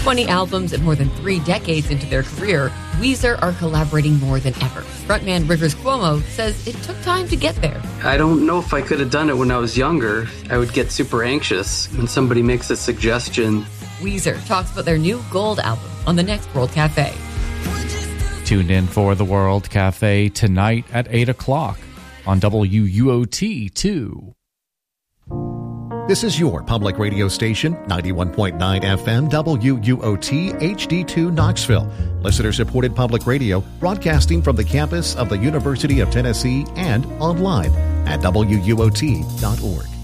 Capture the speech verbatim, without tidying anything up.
twenty albums and more than three decades into their career, Weezer are collaborating more than ever. Frontman Rivers Cuomo says it took time to get there. I don't know if I could have done it when I was younger. I would get super anxious when somebody makes a suggestion. Weezer talks about their new Gold album on the next World Cafe. Tuned in for the World Cafe tonight at eight o'clock on W U O T two. This is your public radio station, ninety-one point nine F M, W U O T, H D two Knoxville. Listener-supported public radio broadcasting from the campus of the University of Tennessee and online at W U O T dot org.